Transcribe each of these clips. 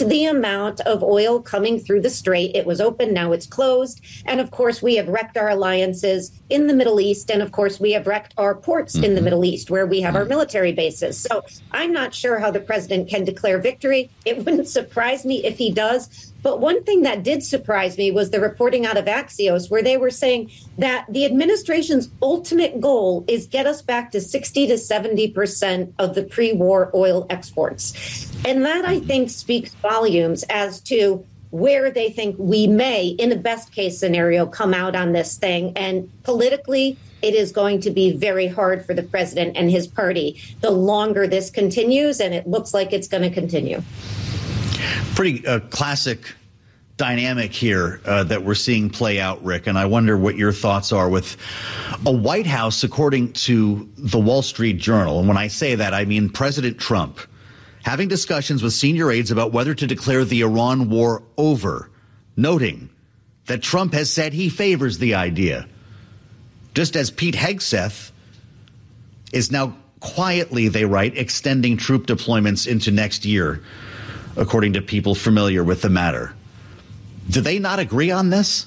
the amount of oil coming through the strait. It was open, now it's closed. And of course, we have wrecked our alliances in the Middle East. And of course, we have wrecked our ports in the Middle East, where we have our military bases. So I'm not sure how the president can declare victory. It wouldn't surprise me if he does. But one thing that did surprise me was the reporting out of Axios, where they were saying that the administration's ultimate goal is get us back to 60 to 70% of the pre-war oil exports. And that, I think, speaks volumes as to where they think we may, in a best case scenario, come out on this thing. And politically, it is going to be very hard for the president and his party the longer this continues. And it looks like it's going to continue. Pretty classic dynamic here that we're seeing play out, Rick. And I wonder what your thoughts are with a White House, according to the Wall Street Journal. And when I say that, I mean President Trump having discussions with senior aides about whether to declare the Iran war over, noting that Trump has said he favors the idea. Just as Pete Hegseth is now quietly, they write, extending troop deployments into next year, according to people familiar with the matter. Do they not agree on this?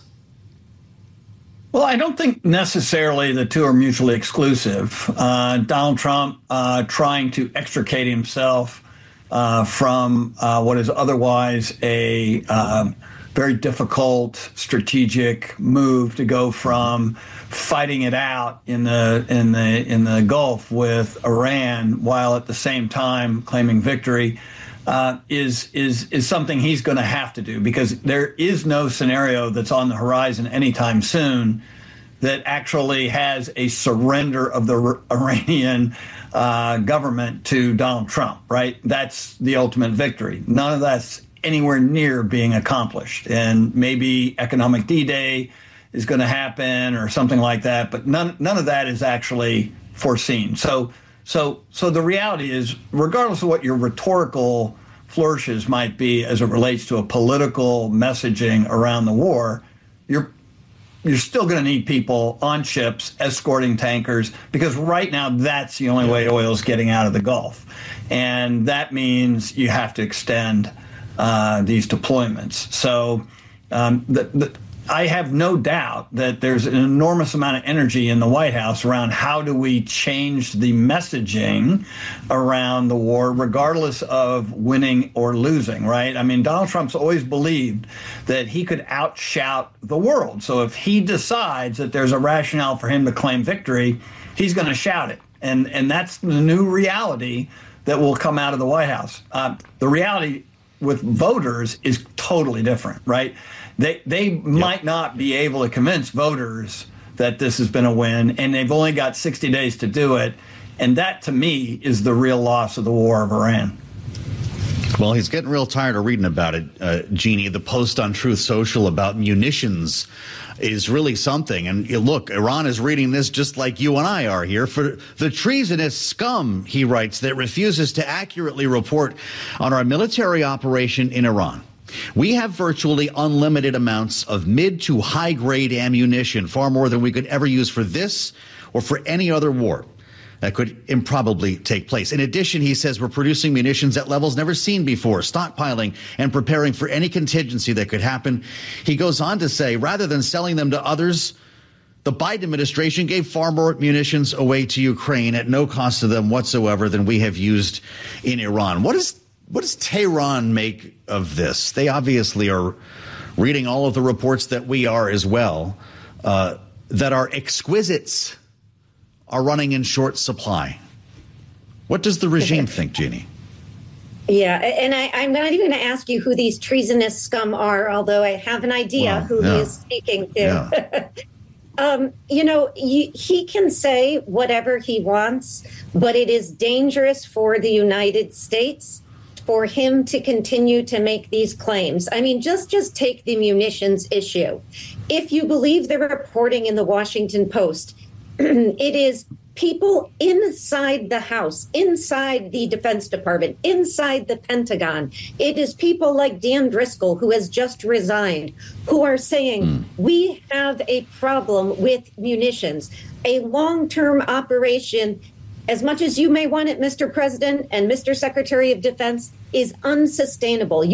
Well, I don't think necessarily the two are mutually exclusive. Donald Trump trying to extricate himself from what is otherwise a very difficult strategic move to go from fighting it out in the Gulf with Iran, while at the same time claiming victory, is something he's going to have to do, because there is no scenario that's on the horizon anytime soon that actually has a surrender of the Iranian government to Donald Trump, right? That's the ultimate victory. None of that's anywhere near being accomplished. And maybe economic D-Day is going to happen or something like that, but none of that is actually foreseen. So the reality is, regardless of what your rhetorical flourishes might be as it relates to a political messaging around the war, you're still going to need people on ships escorting tankers, because right now that's the only way oil is getting out of the Gulf. And that means you have to extend these deployments. So I have no doubt that there's an enormous amount of energy in the White House around how do we change the messaging around the war, regardless of winning or losing, right? I mean, Donald Trump's always believed that he could outshout the world. So if he decides that there's a rationale for him to claim victory, he's going to shout it. And that's the new reality that will come out of the White House. The reality with voters is totally different, right? They might not be able to convince voters that this has been a win, and they've only got 60 days to do it. And that, to me, is the real loss of the war of Iran. Well, he's getting real tired of reading about it, Jeannie. The post on Truth Social about munitions is really something. And look, Iran is reading this just like you and I are here. For the treasonous scum, he writes, that refuses to accurately report on our military operation in Iran. We have virtually unlimited amounts of mid to high grade ammunition, far more than we could ever use for this or for any other war that could improbably take place. In addition, he says we're producing munitions at levels never seen before, stockpiling and preparing for any contingency that could happen. He goes on to say, rather than selling them to others, the Biden administration gave far more munitions away to Ukraine at no cost to them whatsoever than we have used in Iran. What does Tehran make of this? They obviously are reading all of the reports that we are as well, that our exquisites are running in short supply. What does the regime think, Jeannie? Yeah, and I'm not even going to ask you who these treasonous scum are, although I have an idea who he is speaking to. Yeah. He can say whatever he wants, but it is dangerous for the United States for him to continue to make these claims. I mean, just take the munitions issue. If you believe the reporting in the Washington Post, it is people inside the House, inside the Defense Department, inside the Pentagon. It is people like Dan Driscoll, who has just resigned, who are saying we have a problem with munitions. A long-term operation, as much as you may want it, Mr. President and Mr. Secretary of Defense, is unsustainable.